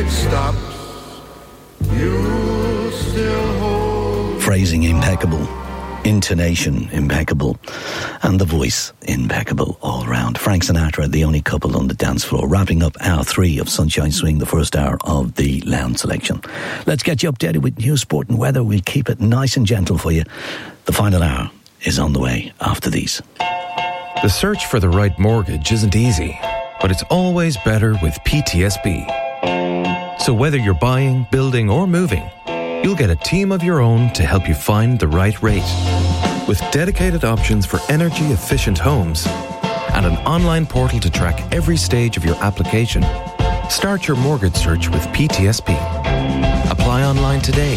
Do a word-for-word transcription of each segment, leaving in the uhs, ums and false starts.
stops, you still hold. Phrasing impeccable, intonation impeccable, and the voice impeccable all round. Frank Sinatra, the only couple on the dance floor, wrapping up hour three of Sunshine Swing, the first hour of the Lounge Selection. Let's get you updated with news, sport and weather. We'll keep it nice and gentle for you. The final hour is on the way after these. The search for the right mortgage isn't easy, but it's always better with P T S B. So whether you're buying, building or moving, you'll get a team of your own to help you find the right rate. With dedicated options for energy-efficient homes and an online portal to track every stage of your application, start your mortgage search with P T S B. Apply online today.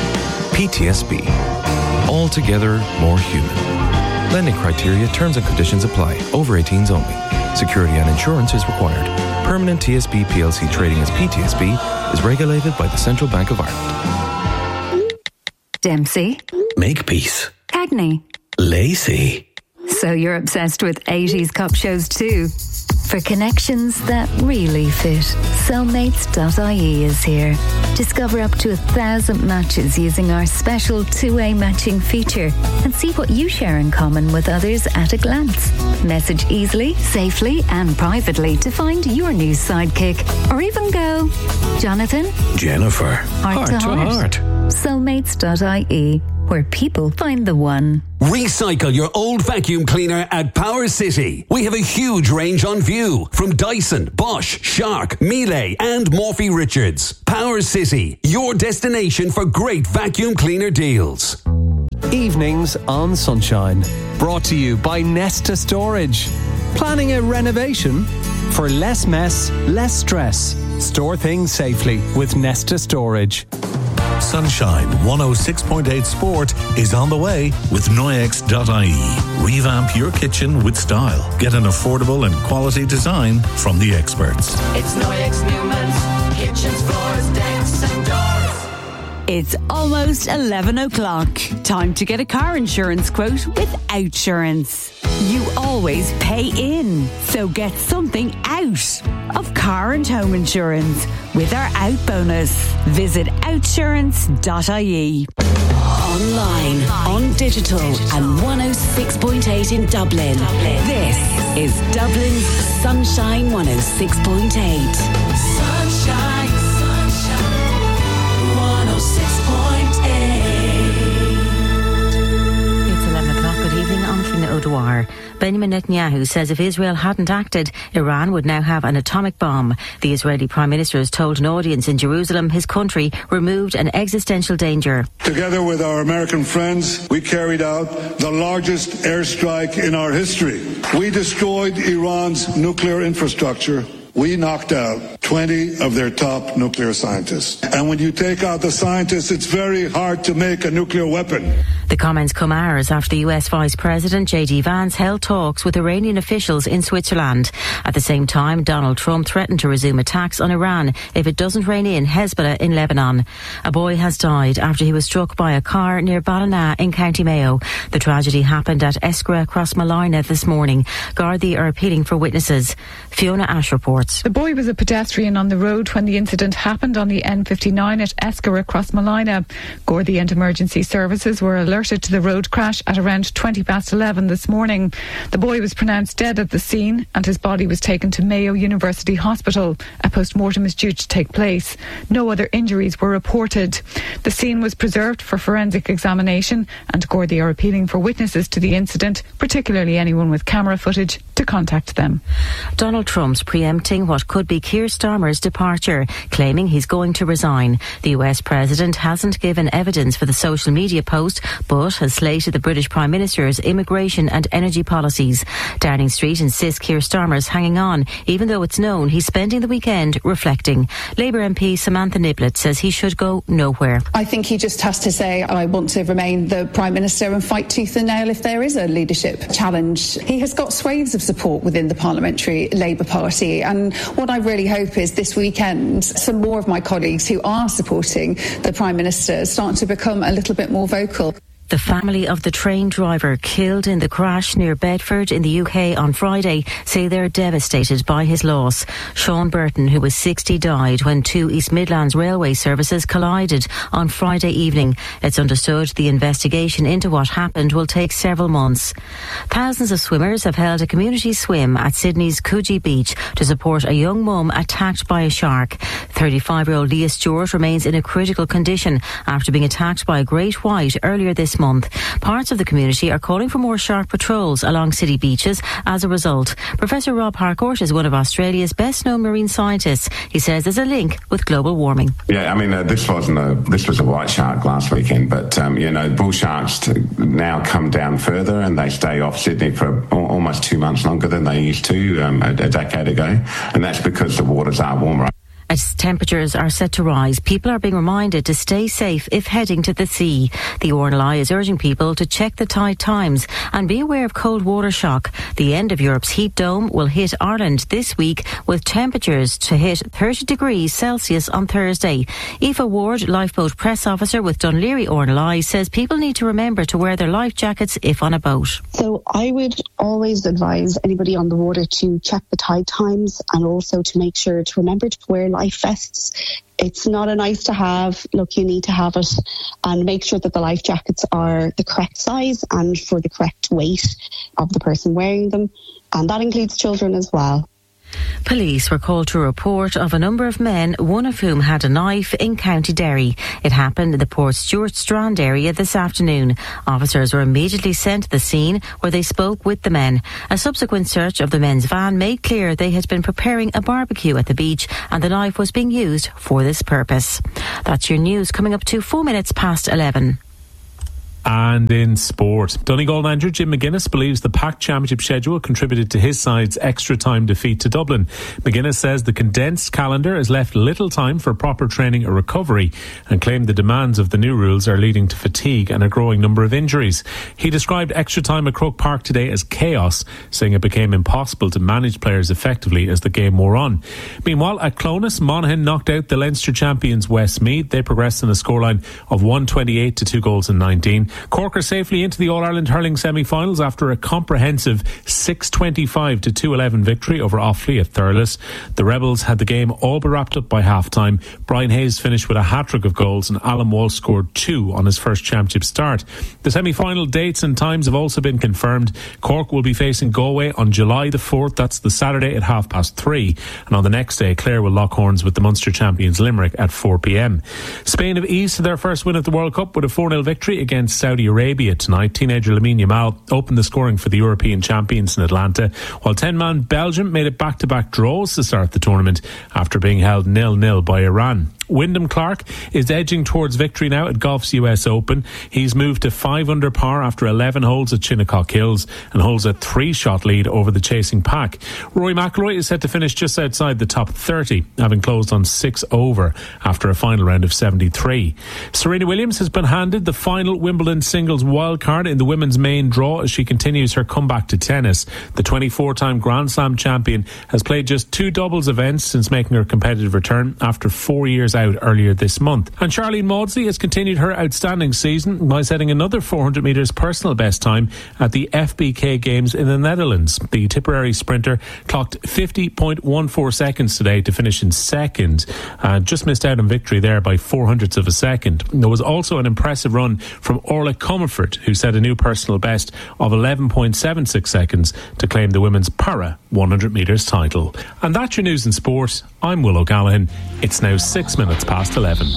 P T S B. Altogether more human. Lending criteria, terms and conditions apply. Over eighteens only. Security and insurance is required. Permanent T S B P L C trading as P T S B is regulated by the Central Bank of Ireland. Dempsey. Makepeace. Cagney. Lacey. So you're obsessed with eighties cop shows too? For connections that really fit, Cellmates dot I E is here. Discover up to a thousand matches using our special two-way matching feature and see what you share in common with others at a glance. Message easily, safely and privately to find your new sidekick. Or even go, Jonathan, Jennifer, heart, heart to heart. heart. Cellmates dot I E, where people find the one. Recycle your old vacuum cleaner at Power City. We have a huge range on view from Dyson, Bosch, Shark, Miele and Morphy Richards. Power City, your destination for great vacuum cleaner deals. Evenings on Sunshine, brought to you by Nesta Storage. Planning a renovation? For less mess, less stress. Store things safely with Nesta Storage. Sunshine one oh six point eight Sport is on the way with Noyex dot I E. Revamp your kitchen with style. Get an affordable and quality design from the experts. It's Noyex Newman's Kitchens, Floors, Decks and Doors. It's almost eleven o'clock. Time to get a car insurance quote with Outsurance. You always pay in, so get something out of car and home insurance with our Out bonus. Visit outsurance dot I E. Online, on digital, and one oh six point eight in Dublin. This is Dublin's Sunshine one oh six point eight. Sunshine, sunshine, one oh six point eight. It's eleven o'clock. Good evening. I'm Fiona O'Dwyer. Benjamin Netanyahu says if Israel hadn't acted, Iran would now have an atomic bomb. The Israeli Prime Minister has told an audience in Jerusalem his country removed an existential danger. Together with our American friends, we carried out the largest airstrike in our history. We destroyed Iran's nuclear infrastructure. We knocked out twenty of their top nuclear scientists. And when you take out the scientists, it's very hard to make a nuclear weapon. The comments come hours after the U S Vice President J D Vance held talks with Iranian officials in Switzerland. At the same time, Donald Trump threatened to resume attacks on Iran if it doesn't rein in Hezbollah in Lebanon. A boy has died after he was struck by a car near Ballina in County Mayo. The tragedy happened at Eskra Crossmolina this morning. Gardaí are appealing for witnesses. Fiona Ash reports. The boy was a pedestrian on the road when the incident happened on the N fifty-nine at Eskra Crossmolina. Gardaí and emergency services were alerted to the road crash at around twenty past eleven this morning. The boy was pronounced dead at the scene and his body was taken to Mayo University Hospital. A post-mortem is due to take place. No other injuries were reported. The scene was preserved for forensic examination and Gardaí are appealing for witnesses to the incident, particularly anyone with camera footage, to contact them. Donald Trump's preempting what could be Keir Starmer's departure, claiming he's going to resign. The U S President hasn't given evidence for the social media post, but has slated the British Prime Minister's immigration and energy policies. Downing Street insists Keir Starmer's hanging on, even though it's known he's spending the weekend reflecting. Labour M P Samantha Niblett says he should go nowhere. I think he just has to say, I want to remain the Prime Minister and fight tooth and nail if there is a leadership challenge. He has got swathes of support within the Parliamentary Labour Party, and what I really hope is this weekend some more of my colleagues who are supporting the Prime Minister start to become a little bit more vocal. The family of the train driver killed in the crash near Bedford in the U K on Friday say they're devastated by his loss. Sean Burton, who was sixty, died when two East Midlands railway services collided on Friday evening. It's understood the investigation into what happened will take several months. Thousands of swimmers have held a community swim at Sydney's Coogee Beach to support a young mum attacked by a shark. thirty-five-year-old Leah Stewart remains in a critical condition after being attacked by a great white earlier this month. Parts of the community are calling for more shark patrols along city beaches as a result. Professor Rob Harcourt is one of Australia's best-known marine scientists. He says there's a link with global warming. Yeah, I mean, uh, this wasn't a this was a white shark last weekend, but um, you know, bull sharks t- now come down further and they stay off Sydney for al- almost two months longer than they used to um, a, a decade ago, and that's because the waters are warmer. As temperatures are set to rise, people are being reminded to stay safe if heading to the sea. The R N L I is urging people to check the tide times and be aware of cold water shock. The end of Europe's heat dome will hit Ireland this week with temperatures to hit thirty degrees Celsius on Thursday. Aoife Ward, lifeboat press officer with Dún Laoghaire R N L I, says people need to remember to wear their life jackets if on a boat. So I would always advise anybody on the water to check the tide times and also to make sure to remember to wear life vests. It's not a nice to have. Look, you need to have it, and make sure that the life jackets are the correct size and for the correct weight of the person wearing them, and that includes children as well. Police were called to a report of a number of men, one of whom had a knife, in County Derry. It happened in the Port Stewart Strand area this afternoon. Officers were immediately sent to the scene where they spoke with the men. A subsequent search of the men's van made clear they had been preparing a barbecue at the beach and the knife was being used for this purpose. That's your news coming up to four minutes past eleven. And in sport, Donegal manager Jim McGuinness believes the packed championship schedule contributed to his side's extra time defeat to Dublin. McGuinness says the condensed calendar has left little time for proper training or recovery, and claimed the demands of the new rules are leading to fatigue and a growing number of injuries. He described extra time at Croke Park today as chaos, saying it became impossible to manage players effectively as the game wore on. Meanwhile, at Clonus, Monaghan knocked out the Leinster champions Westmeath. They progressed in a scoreline of one twenty-eight to two goals in nineteen. Cork are safely into the All-Ireland hurling semi-finals after a comprehensive six twenty-five to two eleven victory over Offaly at Thurles. The Rebels had the game all but wrapped up by half-time. Brian Hayes finished with a hat-trick of goals and Alan Wall scored two on his first championship start. The semi-final dates and times have also been confirmed. Cork will be facing Galway on July the fourth. That's the Saturday at half past three. And on the next day, Clare will lock horns with the Munster champions Limerick at four p.m. Spain have eased to their first win at the World Cup with a four nil victory against Saudi Arabia tonight. Teenager Lamine Yamal opened the scoring for the European champions in Atlanta, while ten-man Belgium made it back-to-back draws to start the tournament after being held nil nil by Iran. Wyndham Clark is edging towards victory now at golf's U S Open. He's moved to five under par after eleven holes at Shinnecock Hills and holds a three-shot lead over the chasing pack. Rory McIlroy is set to finish just outside the top thirty, having closed on six over after a final round of seventy-three. Serena Williams has been handed the final Wimbledon singles wildcard in the women's main draw as she continues her comeback to tennis. The twenty-four-time Grand Slam champion has played just two doubles events since making her competitive return after four years out earlier this month. And Charlene Maudsley has continued her outstanding season by setting another four hundred metres personal best time at the F B K Games in the Netherlands. The Tipperary sprinter clocked fifty point one four seconds today to finish in second, and just missed out on victory there by four hundredths of a second. There was also an impressive run from Orla Comerford, who set a new personal best of eleven point seven six seconds to claim the women's para one hundred metres title. And that's your news in sport. I'm Will O'Callaghan. It's now six minutes past eleven.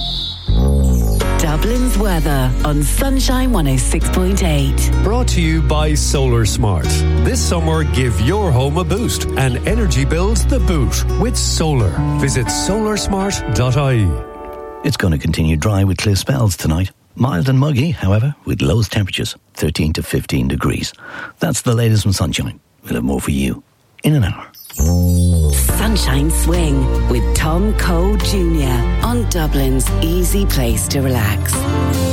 Dublin's weather on Sunshine one oh six point eight. Brought to you by Solar Smart. This summer, give your home a boost and energy bills the boot with solar. Visit solar smart dot I E. It's going to continue dry with clear spells tonight. Mild and muggy, however, with lowest temperatures thirteen to fifteen degrees. That's the latest from Sunshine. We'll have more for you in an hour. Sunshine Swing with Tom Cole Junior on Dublin's easy place to relax.